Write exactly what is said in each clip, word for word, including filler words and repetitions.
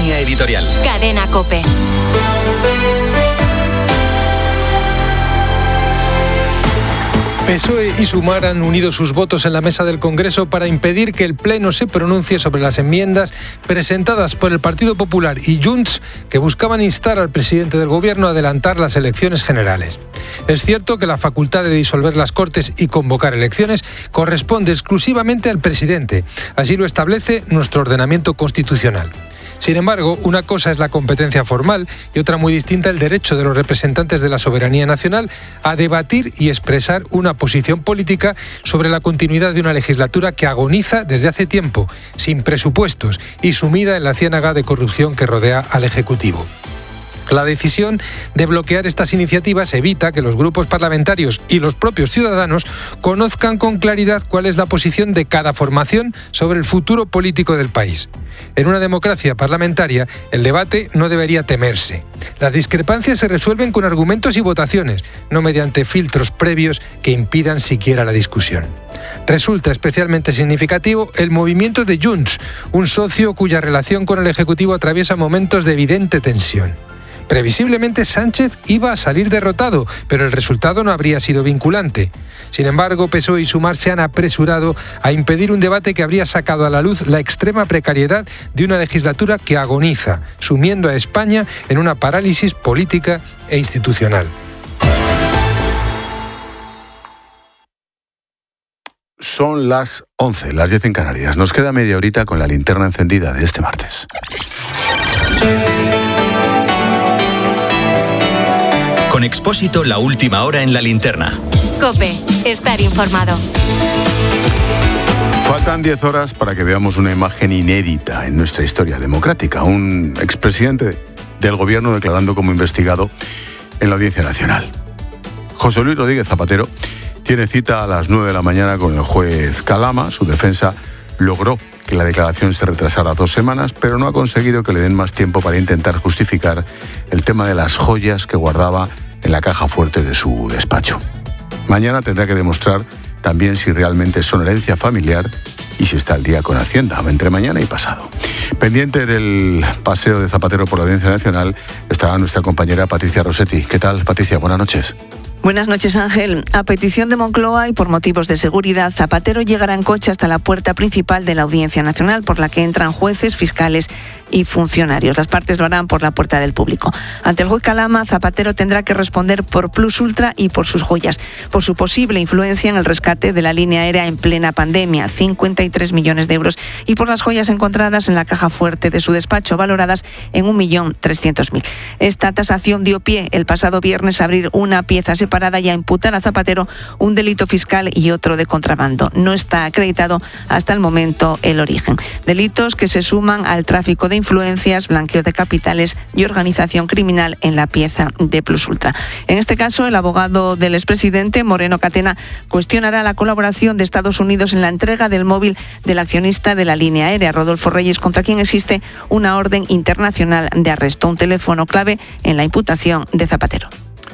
Línea editorial. Cadena COPE. P S O E y Sumar han unido sus votos en la mesa del Congreso para impedir que el Pleno se pronuncie sobre las enmiendas presentadas por el Partido Popular y Junts, que buscaban instar al presidente del Gobierno a adelantar las elecciones generales. Es cierto que la facultad de disolver las Cortes y convocar elecciones corresponde exclusivamente al presidente. Así lo establece nuestro ordenamiento constitucional. Sin embargo, una cosa es la competencia formal y otra muy distinta el derecho de los representantes de la soberanía nacional a debatir y expresar una posición política sobre la continuidad de una legislatura que agoniza desde hace tiempo, sin presupuestos y sumida en la ciénaga de corrupción que rodea al Ejecutivo. La decisión de bloquear estas iniciativas evita que los grupos parlamentarios y los propios ciudadanos conozcan con claridad cuál es la posición de cada formación sobre el futuro político del país. En una democracia parlamentaria, el debate no debería temerse. Las discrepancias se resuelven con argumentos y votaciones, no mediante filtros previos que impidan siquiera la discusión. Resulta especialmente significativo el movimiento de Junts, un socio cuya relación con el Ejecutivo atraviesa momentos de evidente tensión. Previsiblemente Sánchez iba a salir derrotado, pero el resultado no habría sido vinculante. Sin embargo, P S O E y Sumar se han apresurado a impedir un debate que habría sacado a la luz la extrema precariedad de una legislatura que agoniza, sumiendo a España en una parálisis política e institucional. Son las once, las diez en Canarias. Nos queda media horita con la linterna encendida de este martes. Con Expósito, la última hora en la linterna. COPE, estar informado. Faltan diez horas para que veamos una imagen inédita en nuestra historia democrática. Un expresidente del gobierno declarando como investigado en la Audiencia Nacional. José Luis Rodríguez Zapatero tiene cita a las nueve de la mañana con el juez Calama. Su defensa logró que la declaración se retrasara dos semanas, pero no ha conseguido que le den más tiempo para intentar justificar el tema de las joyas que guardaba en la caja fuerte de su despacho. Mañana tendrá que demostrar también si realmente son herencia familiar y si está al día con Hacienda, entre mañana y pasado. Pendiente del paseo de Zapatero por la Audiencia Nacional estará nuestra compañera Patricia Rossetti. ¿Qué tal, Patricia? Buenas noches. Buenas noches, Ángel. A petición de Moncloa y por motivos de seguridad, Zapatero llegará en coche hasta la puerta principal de la Audiencia Nacional, por la que entran jueces, fiscales y funcionarios. Las partes lo harán por la puerta del público. Ante el juez Calama, Zapatero tendrá que responder por Plus Ultra y por sus joyas, por su posible influencia en el rescate de la línea aérea en plena pandemia, cincuenta y tres millones de euros, y por las joyas encontradas en la caja fuerte de su despacho, valoradas en un millón trescientos mil. Esta tasación dio pie el pasado viernes a abrir una pieza separada Parada y a imputar a Zapatero un delito fiscal y otro de contrabando. No está acreditado hasta el momento el origen. Delitos que se suman al tráfico de influencias, blanqueo de capitales y organización criminal en la pieza de Plus Ultra. En este caso, el abogado del expresidente, Moreno Catena, cuestionará la colaboración de Estados Unidos en la entrega del móvil del accionista de la línea aérea, Rodolfo Reyes, contra quien existe una orden internacional de arresto, un teléfono clave en la imputación de Zapatero.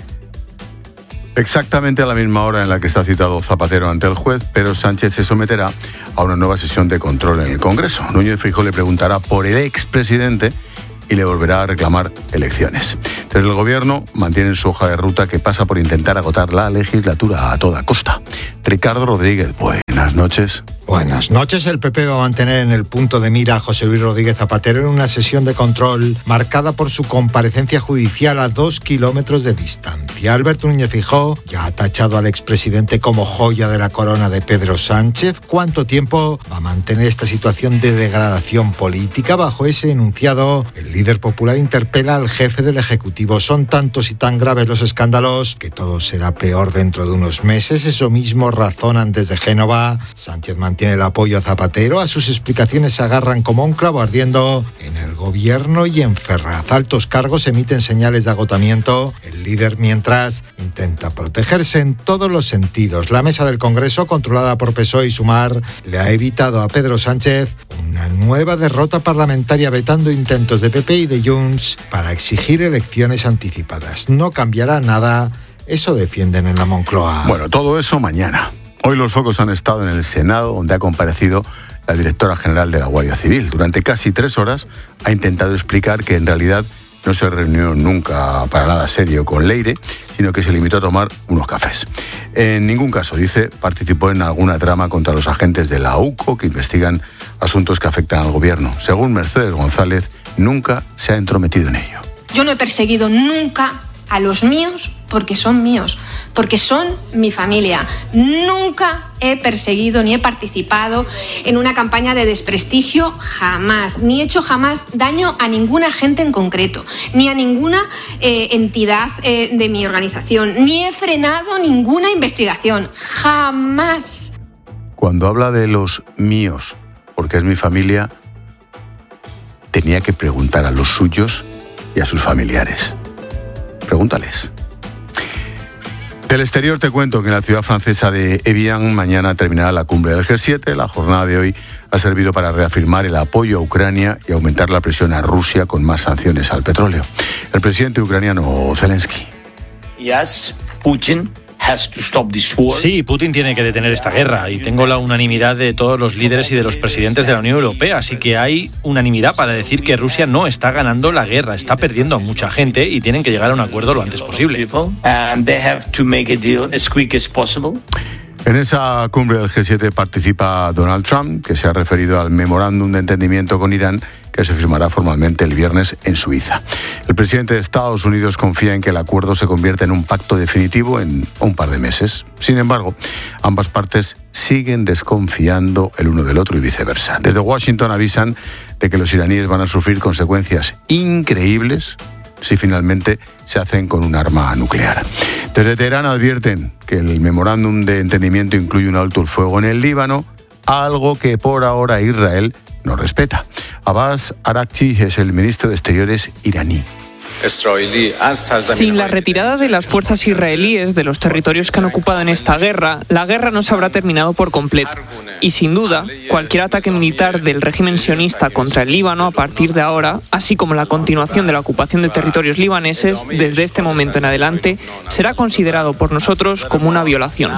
Exactamente a la misma hora en la que está citado Zapatero ante el juez, pero Sánchez se someterá a una nueva sesión de control en el Congreso. Núñez Feijóo le preguntará por el expresidente y le volverá a reclamar elecciones. Desde el Gobierno mantienen su hoja de ruta que pasa por intentar agotar la legislatura a toda costa. Ricardo Rodríguez, buenas noches. Buenas noches. El P P va a mantener en el punto de mira a José Luis Rodríguez Zapatero en una sesión de control marcada por su comparecencia judicial a dos kilómetros de distancia. Alberto Núñez Feijóo ya ha tachado al expresidente como joya de la corona de Pedro Sánchez. ¿Cuánto tiempo va a mantener esta situación de degradación política? Bajo ese enunciado, el líder popular interpela al jefe del Ejecutivo. Son tantos y tan graves los escándalos que todo será peor dentro de unos meses. Eso mismo razonan desde Génova. Sánchez mantiene Tiene el apoyo a Zapatero, a sus explicaciones se agarran como un clavo ardiendo en el gobierno y en Ferraz. Altos cargos emiten señales de agotamiento. El líder, mientras, intenta protegerse en todos los sentidos. La mesa del Congreso, controlada por P S O E y Sumar, le ha evitado a Pedro Sánchez una nueva derrota parlamentaria, vetando intentos de P P y de Junts para exigir elecciones anticipadas. No cambiará nada, eso defienden en la Moncloa. Bueno, todo eso mañana. Hoy los focos han estado en el Senado, donde ha comparecido la directora general de la Guardia Civil. Durante casi tres horas ha intentado explicar que en realidad no se reunió nunca para nada serio con Leire, sino que se limitó a tomar unos cafés. En ningún caso, dice, participó en alguna trama contra los agentes de la U C O que investigan asuntos que afectan al gobierno. Según Mercedes González, nunca se ha entrometido en ello. Yo no he perseguido nunca a los míos porque son míos, porque son mi familia. Nunca he perseguido ni he participado en una campaña de desprestigio, jamás. Ni he hecho jamás daño a ninguna agente en concreto, ni a ninguna eh, entidad eh, de mi organización, ni he frenado ninguna investigación, jamás. Cuando habla de los míos, porque es mi familia, tenía que preguntar a los suyos y a sus familiares. Pregúntales. Del exterior te cuento que en la ciudad francesa de Evian mañana terminará la cumbre del G siete. La jornada de hoy ha servido para reafirmar el apoyo a Ucrania y aumentar la presión a Rusia con más sanciones al petróleo. El presidente ucraniano Zelensky. Yes, Putin. Sí, Putin tiene que detener esta guerra y tengo la unanimidad de todos los líderes y de los presidentes de la Unión Europea, así que hay unanimidad para decir que Rusia no está ganando la guerra, está perdiendo a mucha gente y tienen que llegar a un acuerdo lo antes posible. En esa cumbre del G siete participa Donald Trump, que se ha referido al memorándum de entendimiento con Irán que se firmará formalmente el viernes en Suiza. El presidente de Estados Unidos confía en que el acuerdo se convierta en un pacto definitivo en un par de meses. Sin embargo, ambas partes siguen desconfiando el uno del otro y viceversa. Desde Washington avisan de que los iraníes van a sufrir consecuencias increíbles si finalmente se hacen con un arma nuclear. Desde Teherán advierten que el memorándum de entendimiento incluye un alto el fuego en el Líbano, algo que por ahora Israel no respeta. Abbas Araghchi es el ministro de Exteriores iraní. Sin la retirada de las fuerzas israelíes de los territorios que han ocupado en esta guerra, la guerra no se habrá terminado por completo. Y sin duda, cualquier ataque militar del régimen sionista contra el Líbano a partir de ahora, así como la continuación de la ocupación de territorios libaneses desde este momento en adelante, será considerado por nosotros como una violación.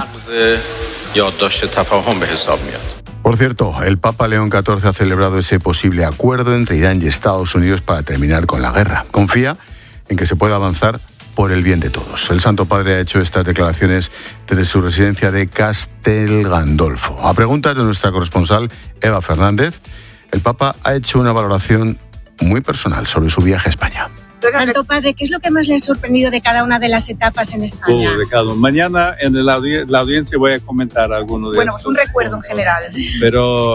Por cierto, el Papa León catorce ha celebrado ese posible acuerdo entre Irán y Estados Unidos para terminar con la guerra. Confía en que se pueda avanzar por el bien de todos. El Santo Padre ha hecho estas declaraciones desde su residencia de Castel Gandolfo. A preguntas de nuestra corresponsal Eva Fernández, el Papa ha hecho una valoración muy personal sobre su viaje a España. Santo Padre, ¿qué es lo que más le ha sorprendido de cada una de las etapas en España? Oh, de cada Mañana en la, audi- la audiencia voy a comentar algunos de bueno, estos. Bueno, un recuerdo en general. Pero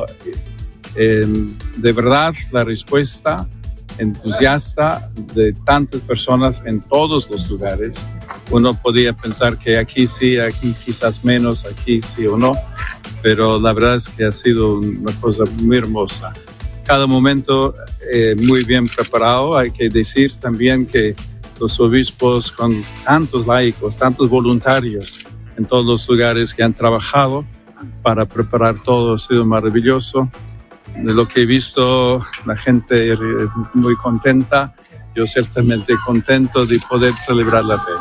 eh, de verdad la respuesta entusiasta de tantas personas en todos los lugares. Uno podía pensar que aquí sí, aquí quizás menos, aquí sí o no, pero la verdad es que ha sido una cosa muy hermosa. Cada momento eh, muy bien preparado. Hay que decir también que los obispos con tantos laicos, tantos voluntarios en todos los lugares que han trabajado para preparar todo ha sido maravilloso. De lo que he visto, la gente muy contenta. Yo ciertamente contento de poder celebrar la fe.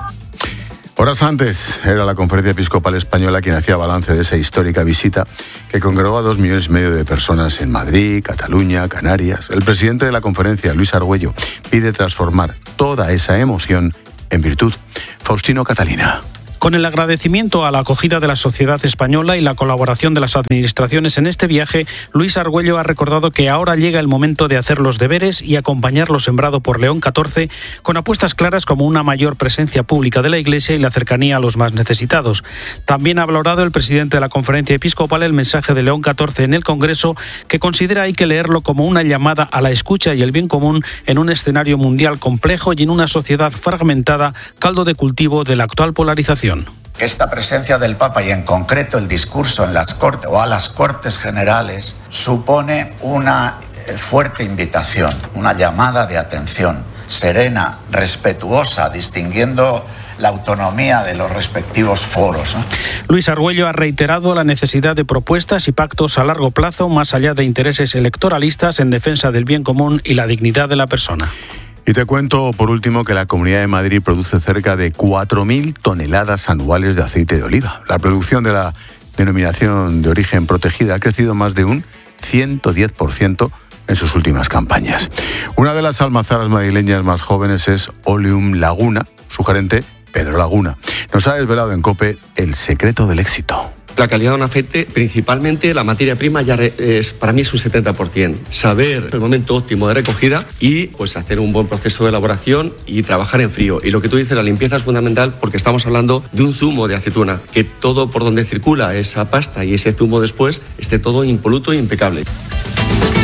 Horas antes era la Conferencia Episcopal Española quien hacía balance de esa histórica visita que congregó a dos millones y medio de personas en Madrid, Cataluña, Canarias. El presidente de la conferencia, Luis Argüello, pide transformar toda esa emoción en virtud. Faustino Catalina. Con el agradecimiento a la acogida de la sociedad española y la colaboración de las administraciones en este viaje, Luis Argüello ha recordado que ahora llega el momento de hacer los deberes y acompañar lo sembrado por León catorce con apuestas claras como una mayor presencia pública de la Iglesia y la cercanía a los más necesitados. También ha valorado el presidente de la Conferencia Episcopal el mensaje de León catorce en el Congreso, que considera hay que leerlo como una llamada a la escucha y el bien común en un escenario mundial complejo y en una sociedad fragmentada, caldo de cultivo de la actual polarización. Esta presencia del Papa y en concreto el discurso en las Cortes o a las Cortes Generales supone una fuerte invitación, una llamada de atención serena, respetuosa, distinguiendo la autonomía de los respectivos foros, ¿no? Luis Argüello ha reiterado la necesidad de propuestas y pactos a largo plazo más allá de intereses electoralistas en defensa del bien común y la dignidad de la persona. Y te cuento, por último, que la Comunidad de Madrid produce cerca de cuatro mil toneladas anuales de aceite de oliva. La producción de la denominación de origen protegida ha crecido más de un ciento diez por ciento en sus últimas campañas. Una de las almazaras madrileñas más jóvenes es Oleum Laguna. Su gerente, Pedro Laguna, nos ha desvelado en COPE el secreto del éxito. La calidad de un aceite, principalmente la materia prima, ya es, para mí es un setenta por ciento. Saber el momento óptimo de recogida y pues hacer un buen proceso de elaboración y trabajar en frío. Y lo que tú dices, la limpieza es fundamental porque estamos hablando de un zumo de aceituna, que todo por donde circula esa pasta y ese zumo después esté todo impoluto e impecable.